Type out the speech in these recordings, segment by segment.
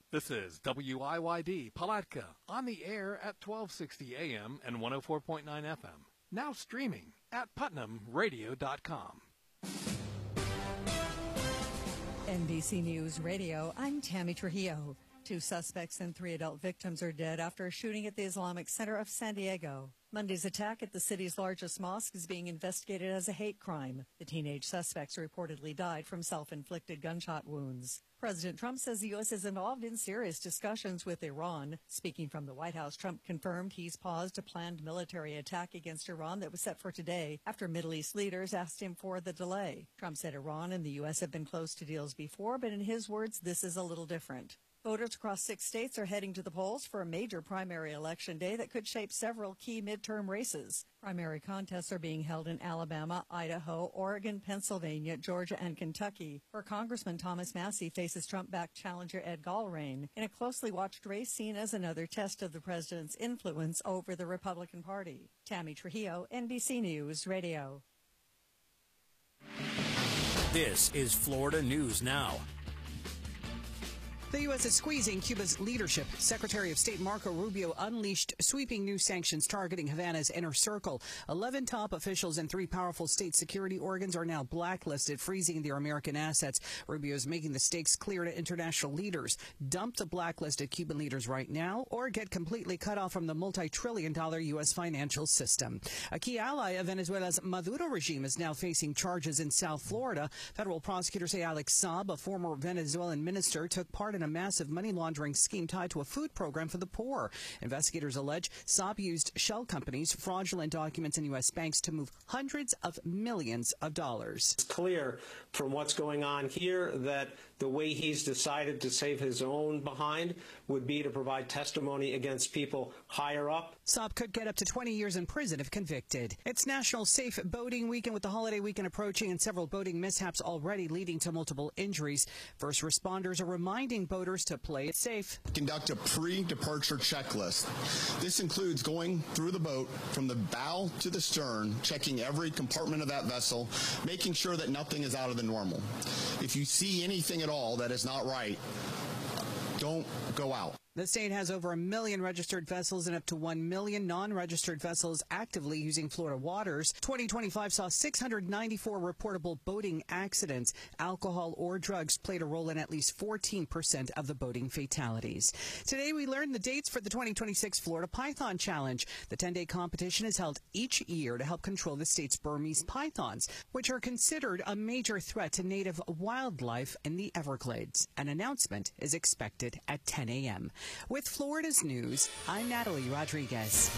This is WIYD Palatka, on the air at 1260 AM and 104.9 FM. Now streaming at PutnamRadio.com. NBC News Radio, I'm Tammy Trujillo. 2 suspects and 3 adult victims are dead after a shooting at the Islamic Center of San Diego. Monday's attack at the city's largest mosque is being investigated as a hate crime. The teenage suspects reportedly died from self-inflicted gunshot wounds. President Trump says the U.S. is involved in serious discussions with Iran. Speaking from the White House, Trump confirmed he's paused a planned military attack against Iran that was set for today after Middle East leaders asked him for the delay. Trump said Iran and the U.S. have been close to deals before, but in his words, this is a little different. Voters across 6 states are heading to the polls for a major primary election day that could shape several key midterm races. Primary contests are being held in Alabama, Idaho, Oregon, Pennsylvania, Georgia, and Kentucky, where Congressman Thomas Massie faces Trump-backed challenger Ed Gallrein in a closely watched race seen as another test of the president's influence over the Republican Party. Tammy Trujillo, NBC News Radio. This is Florida News Now. The U.S. is squeezing Cuba's leadership. Secretary of State Marco Rubio unleashed sweeping new sanctions targeting Havana's inner circle. 11 top officials and 3 powerful state security organs are now blacklisted, freezing their American assets. Rubio is making the stakes clear to international leaders. Dump the blacklisted Cuban leaders right now or get completely cut off from the multi-trillion-dollar U.S. financial system. A key ally of Venezuela's Maduro regime is now facing charges in South Florida. Federal prosecutors say Alex Saab, a former Venezuelan minister, took part in a massive money laundering scheme tied to a food program for the poor. Investigators allege Saab used shell companies, fraudulent documents, and U.S. banks to move hundreds of millions of dollars. It's clear from what's going on here that the way he's decided to save his own behind would be to provide testimony against people higher up. Saab could get up to 20 years in prison if convicted. It's National Safe Boating Weekend, with the holiday weekend approaching and several boating mishaps already leading to multiple injuries. First responders are reminding boaters to play it safe. Conduct a pre-departure checklist. This includes going through the boat from the bow to the stern, checking every compartment of that vessel, making sure that nothing is out of the normal. If you see anything at all that is not right, don't go out. The state has over 1 million registered vessels and up to 1 million non-registered vessels actively using Florida waters. 2025 saw 694 reportable boating accidents. Alcohol or drugs played a role in at least 14% of the boating fatalities. Today we learned the dates for the 2026 Florida Python Challenge. The 10-day competition is held each year to help control the state's Burmese pythons, which are considered a major threat to native wildlife in the Everglades. An announcement is expected at 10 a.m. With Florida's news, I'm Natalie Rodriguez.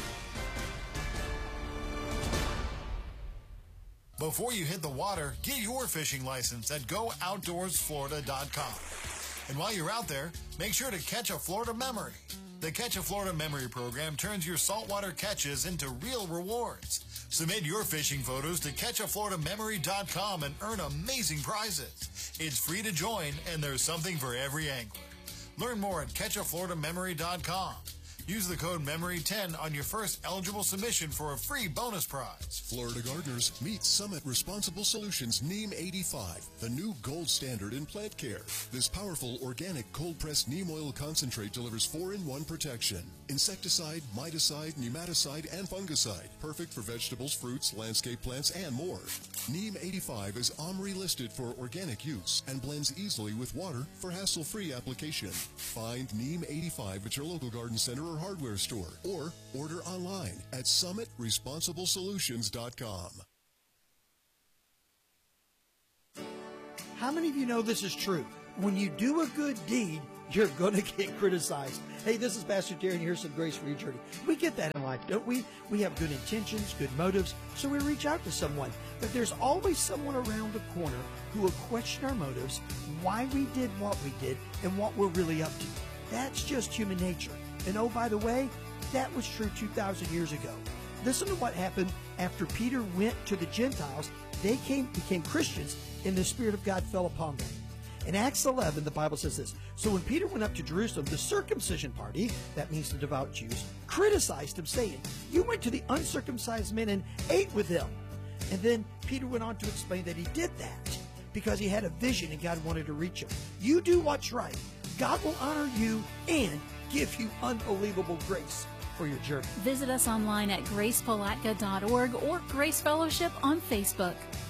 Before you hit the water, get your fishing license at GoOutdoorsFlorida.com. And while you're out there, make sure to catch a Florida memory. The Catch a Florida Memory program turns your saltwater catches into real rewards. Submit your fishing photos to CatchAFloridaMemory.com and earn amazing prizes. It's free to join, and there's something for every angler. Learn more at CatchAFloridaMemory.com. Use the code MEMORY10 on your first eligible submission for a free bonus prize. Florida gardeners, meet Summit Responsible Solutions Neem 85, the new gold standard in plant care. This powerful organic cold-pressed neem oil concentrate delivers 4-in-1 protection. Insecticide, miticide, nematicide, and fungicide. Perfect for vegetables, fruits, landscape plants, and more. Neem 85 is OMRI listed for organic use and blends easily with water for hassle-free application. Find Neem 85 at your local garden center or hardware store, or order online at SummitResponsibleSolutions.com. How many of you know this is true? When you do a good deed, you're going to get criticized. Hey, this is Pastor Darren here, some Grace for Your Journey. We get that in life, don't we? We have good intentions, good motives, so we reach out to someone. But there's always someone around the corner who will question our motives, why we did what we did, and what we're really up to. That's just human nature. And oh, by the way, that was true 2,000 years ago. Listen to what happened after Peter went to the Gentiles. They became Christians, and the Spirit of God fell upon them. In Acts 11, the Bible says this: so when Peter went up to Jerusalem, the circumcision party, that means the devout Jews, criticized him, saying, you went to the uncircumcised men and ate with them. And then Peter went on to explain that he did that because he had a vision and God wanted to reach him. You do what's right, God will honor you and give you unbelievable grace for your journey. Visit us online at gracepalatka.org or Grace Fellowship on Facebook.